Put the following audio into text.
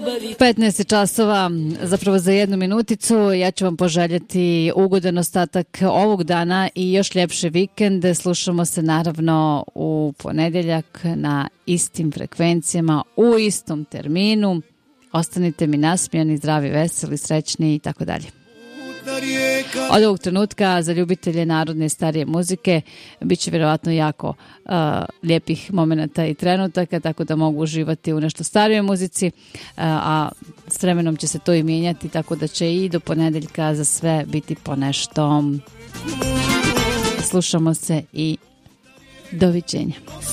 15 časova, zapravo za 1 minuticu. Ja ću vam poželjeti ugodan ostatak ovog dana i još ljepši vikend. Slušamo se naravno u ponedjeljak na istim frekvencijama, u istom terminu. Ostanite mi nasmijani, zdravi, veseli, srećni i tako dalje. Od ovog trenutka za ljubitelje narodne starije muzike bit će vjerovatno jako lijepih momenata i trenutaka, tako da mogu uživati u nešto starijoj muzici, a s vremenom će se to i mijenjati, tako da će i do ponedjeljka za sve biti ponešto. Slušamo se i doviđenja.